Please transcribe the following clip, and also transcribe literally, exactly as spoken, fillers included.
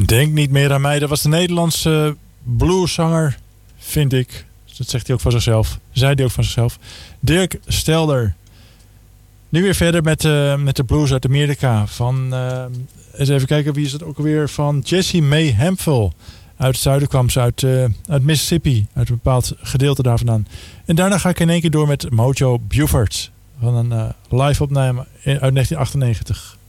Denk niet meer aan mij. Dat was de Nederlandse blueszanger, vind ik. Dat zegt hij ook van zichzelf. Zei hij ook van zichzelf. Dirk Stelder. Nu weer verder met, uh, met de blues uit Amerika. Van, uh, eens even kijken, wie is het ook alweer? Van Jessie May Hemphill. Uit het zuiden kwam ze uit, uh, uit Mississippi. Uit een bepaald gedeelte daar vandaan. En daarna ga ik in één keer door met Mojo Buford. Van een uh, live opname uit negentien achtennegentig.